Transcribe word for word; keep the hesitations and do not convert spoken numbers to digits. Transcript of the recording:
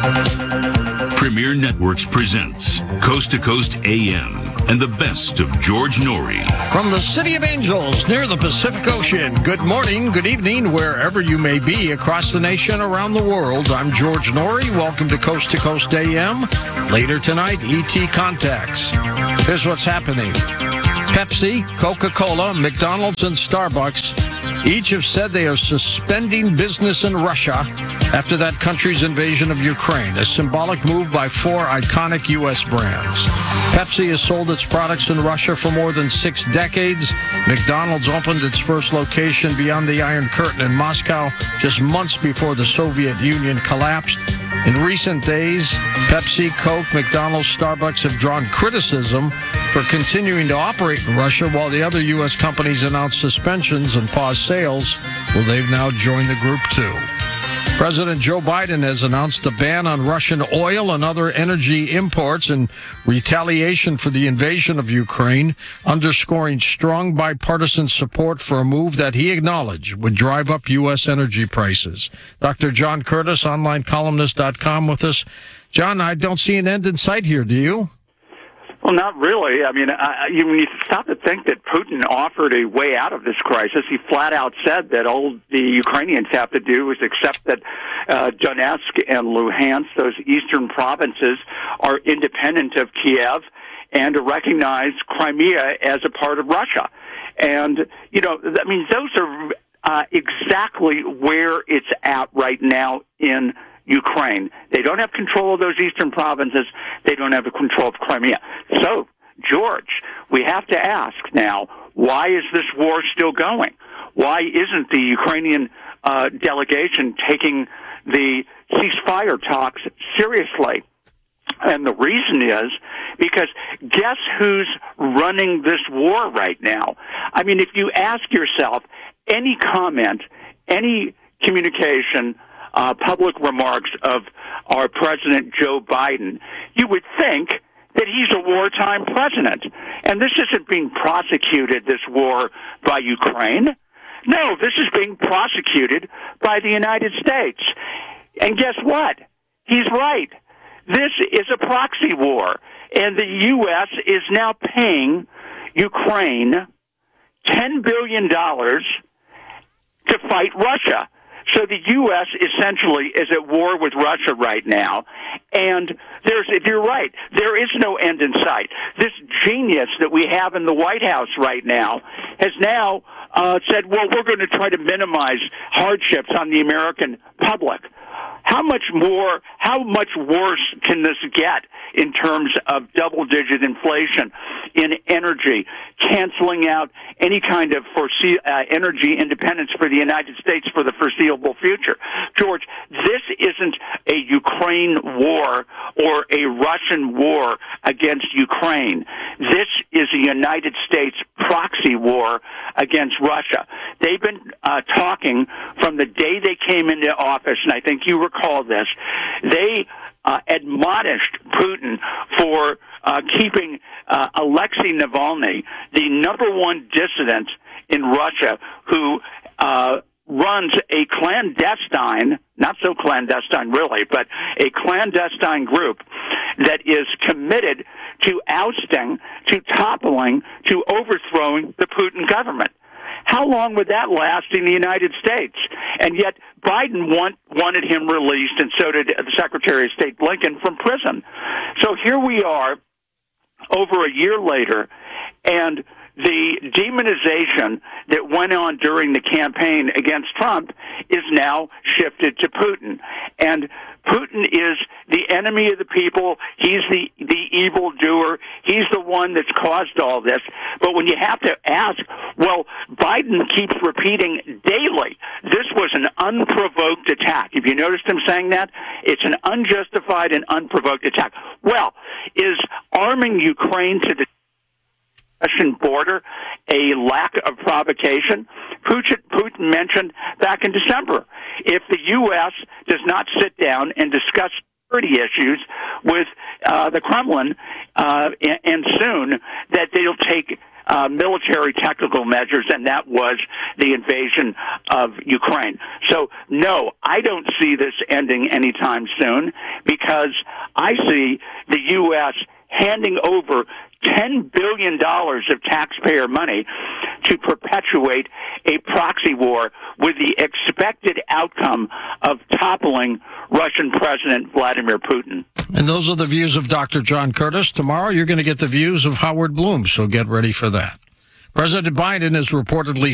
Premier Networks presents Coast to Coast A M and the best of George Noory. From the City of Angels near the Pacific Ocean, good morning, good evening, wherever you may be across the nation, around the world. I'm George Noory. Welcome to Coast to Coast A M. Later tonight, E T Contacts. Here's what's happening. Pepsi, Coca-Cola, McDonald's, and Starbucks each have said they are suspending business in Russia after that country's invasion of Ukraine, a symbolic move by four iconic U S brands. Pepsi has sold its products in Russia for more than six decades. McDonald's opened its first location beyond the Iron Curtain in Moscow just months before the Soviet Union collapsed. In recent days, Pepsi, Coke, McDonald's, Starbucks have drawn criticism for continuing to operate in Russia while the other U S companies announced suspensions and paused sales. Well, they've now joined the group too. President Joe Biden has announced a ban on Russian oil and other energy imports in retaliation for the invasion of Ukraine, underscoring strong bipartisan support for a move that he acknowledged would drive up U S energy prices. Doctor John Curtis, online columnist dot com, with us. John, I don't see an end in sight here, do you? Well, not really. I mean, I, you, when you stop to think that Putin offered a way out of this crisis, he flat out said that all the Ukrainians have to do is accept that uh, Donetsk and Luhansk, those eastern provinces, are independent of Kiev, and to recognize Crimea as a part of Russia. And, you know, I mean, those are uh, exactly where it's at right now in Ukraine. They don't have control of those eastern provinces. They don't have the control of Crimea. So, George, we have to ask now, why is this war still going? Why isn't the Ukrainian uh, delegation taking the ceasefire talks seriously? And the reason is because guess who's running this war right now? I mean, if you ask yourself, any comment, any communication, Uh, public remarks of our President Joe Biden, you would think that he's a wartime president. And this isn't being prosecuted, this war, by Ukraine. No, this is being prosecuted by the United States. And guess what? He's right. This is a proxy war. And the U S is now paying Ukraine ten billion dollars to fight Russia. So the U S essentially is at war with Russia right now, and there's, if you're right, there is no end in sight. This genius that we have in the White House right now has now uh, said, well, we're going to try to minimize hardships on the American public. How much more, how much worse can this get in terms of double-digit inflation in energy, canceling out any kind of foresee, uh, energy independence for the United States for the foreseeable future? George, this isn't a Ukraine war or a Russian war against Ukraine. This is a United States proxy war against Russia. They've been uh, talking from the day they came into office, and I think you recall this. They uh, admonished Putin for uh, keeping uh, Alexei Navalny, the number one dissident in Russia, who uh, runs a clandestine, not so clandestine really, but a clandestine group that is committed to ousting, to toppling, to overthrowing the Putin government. How long would that last in the United States? And yet Biden want, wanted him released, and so did the Secretary of State Blinken, from prison. So here we are, over a year later, and the demonization that went on during the campaign against Trump is now shifted to Putin. And Putin is the enemy of the people. He's the, the evildoer. He's the one that's caused all this. But when you have to ask, well, Biden keeps repeating daily, this was an unprovoked attack. Have you noticed him saying that? It's an unjustified and unprovoked attack. Well, is arming Ukraine to the Russian border a lack of provocation? Putin, Putin mentioned back in December, if the U S does not sit down and discuss security issues with uh, the Kremlin, uh, and, and soon, that they'll take uh, military technical measures, and that was the invasion of Ukraine. So, no, I don't see this ending anytime soon, because I see the U S handing over ten billion dollars of taxpayer money to perpetuate a proxy war with the expected outcome of toppling Russian President Vladimir Putin. And those are the views of Doctor John Curtis. Tomorrow you're going to get the views of Howard Bloom, so get ready for that. President Biden is reportedly